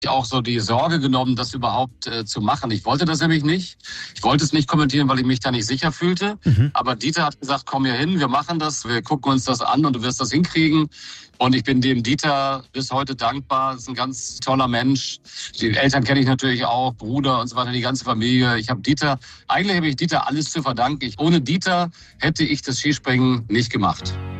auch so die Sorge genommen, das überhaupt zu machen. Ich wollte das nämlich nicht. Ich wollte es nicht kommentieren, weil ich mich da nicht sicher fühlte. Aber Dieter hat gesagt, komm hier hin, wir machen das, wir gucken uns das an und du wirst das hinkriegen. Und ich bin dem Dieter bis heute dankbar. Das ist ein ganz toller Mensch. Die Eltern kenne ich natürlich auch, Bruder und so weiter, die ganze Familie. Eigentlich habe ich Dieter alles zu verdanken. Ohne Dieter hätte ich das Skispringen nicht gemacht.